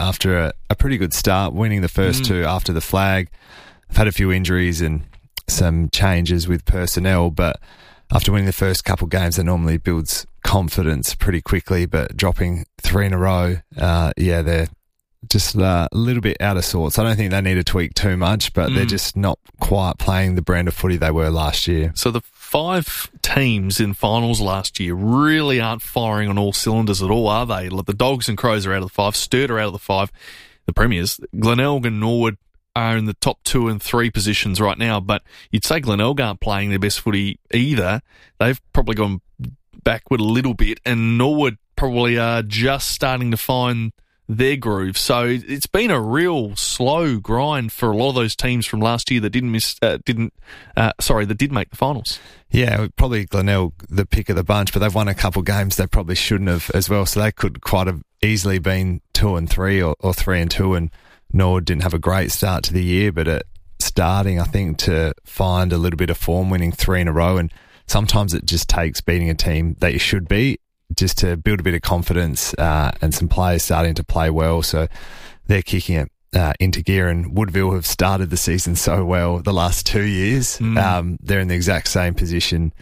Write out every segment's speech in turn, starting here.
after a pretty good start, winning the first two after the flag. I've had a few injuries and some changes with personnel, but after winning the first couple games, that normally builds confidence pretty quickly, but dropping 3 in a row, they're just a little bit out of sorts. I don't think they need to tweak too much, but they're just not quite playing the brand of footy they were last year. So the 5 teams in finals last year really aren't firing on all cylinders at all, are they? Like the Dogs and Crows are out of the 5, Sturt are out of the 5, the Premiers. Glenelg and Norwood are in the top 2 and 3 positions right now, but you'd say Glenelg aren't playing their best footy either. They've probably gone backward a little bit, and Norwood probably are just starting to find their groove. So it's been a real slow grind for a lot of those teams from last year that did make the finals. Yeah, probably Glenelg the pick of the bunch, but they've won a couple games they probably shouldn't have as well. So they could quite have easily been 2-3 or 3-2, and Norwood didn't have a great start to the year, but starting, I think, to find a little bit of form, winning 3 in a row, and sometimes it just takes beating a team that you should be just to build a bit of confidence, and some players starting to play well. So they're kicking it into gear, and Woodville have started the season so well the last 2 years. They're in the exact same position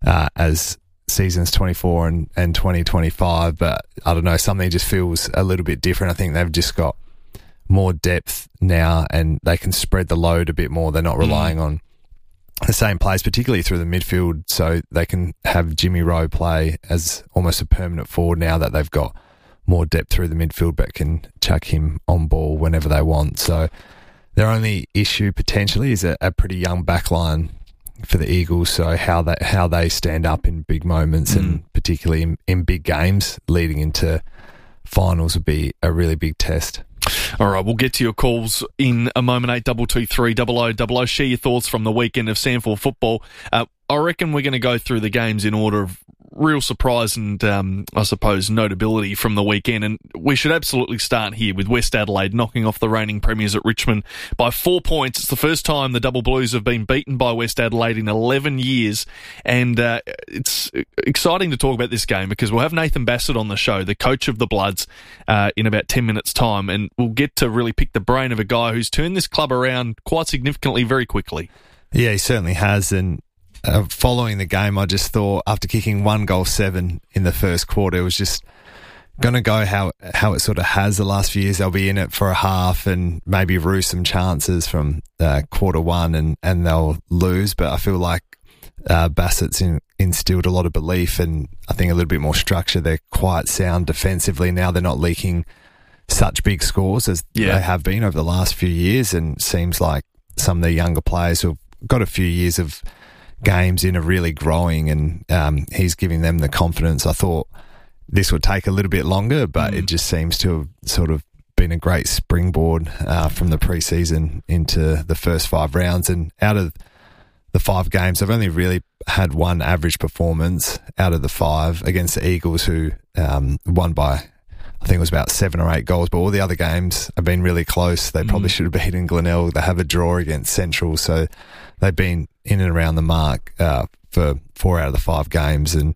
as seasons 24 and 2025, but I don't know, something just feels a little bit different. I think they've just got more depth now and they can spread the load a bit more. They're not relying on the same players, particularly through the midfield, so they can have Jimmy Rowe play as almost a permanent forward now that they've got more depth through the midfield, but can chuck him on ball whenever they want. So their only issue potentially is a pretty young backline for the Eagles, so how they stand up in big moments and particularly in big games leading into finals would be a really big test. All right, we'll get to your calls in a moment. 8223 0000. Share your thoughts from the weekend of SANFL football. I reckon we're going to go through the games in order of real surprise and, I suppose, notability from the weekend. And we should absolutely start here with West Adelaide knocking off the reigning premiers at Richmond by 4 points. It's the first time the Double Blues have been beaten by West Adelaide in 11 years. And it's exciting to talk about this game because we'll have Nathan Bassett on the show, the coach of the Bloods, in about 10 minutes' time. And we'll get to really pick the brain of a guy who's turned this club around quite significantly very quickly. Yeah, he certainly has. And following the game, I just thought after kicking 1-7 in the first quarter, it was just going to go how it sort of has the last few years. They'll be in it for a half and maybe rue some chances from quarter one and they'll lose. But I feel like Bassett's instilled a lot of belief and I think a little bit more structure. They're quite sound defensively now. They're not leaking such big scores as they have been over the last few years, and seems like some of the younger players who've got a few years of games in are really growing, and he's giving them the confidence. I thought this would take a little bit longer, but it just seems to have sort of been a great springboard from the pre-season into the first 5 rounds. And out of the 5 games, they've only really had one average performance out of the 5 against the Eagles, who won by, I think it was about 7 or 8 goals, but all the other games have been really close. They probably should have beaten Glenelg. They have a draw against Central, so they've been in and around the mark for 4 out of the 5 games, and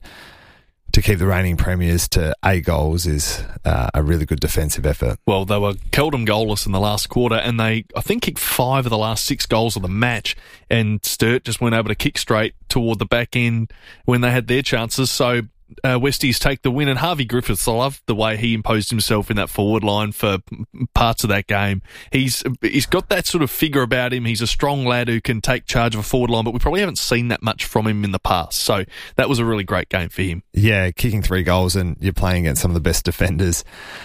to keep the reigning premiers to 8 goals is a really good defensive effort. Well, they were Keldon goalless in the last quarter, and they, I think, kicked 5 of the last 6 goals of the match, and Sturt just weren't able to kick straight toward the back end when they had their chances, so Westies take the win. And Harvey Griffiths, I love the way he imposed himself in that forward line for parts of that game. He's got that sort of figure about him. He's a strong lad who can take charge of a forward line, but we probably haven't seen that much from him in the past. So that was a really great game for him. Yeah, kicking 3 goals, and you're playing against some of the best defenders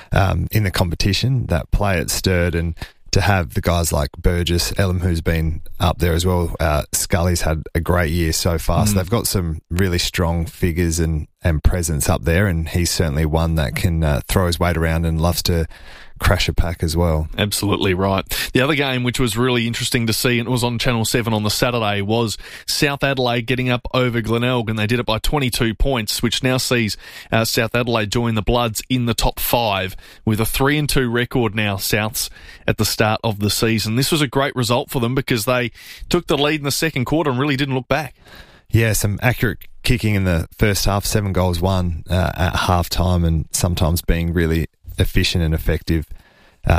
in the competition that play at Sturt, and to have the guys like Burgess, Elam, who's been up there as well. Scully's had a great year so far. So they've got some really strong figures and presence up there, and he's certainly one that can throw his weight around and loves to crash a pack as well. Absolutely right. The other game, which was really interesting to see, and it was on Channel 7 on the Saturday, was South Adelaide getting up over Glenelg, and they did it by 22 points, which now sees South Adelaide join the Bloods in the top 5 with a 3-2 record now, Souths, at the start of the season. This was a great result for them because they took the lead in the second quarter and really didn't look back. Yeah, some accurate kicking in the first half, 7 goals won at half time, and sometimes being really efficient and effective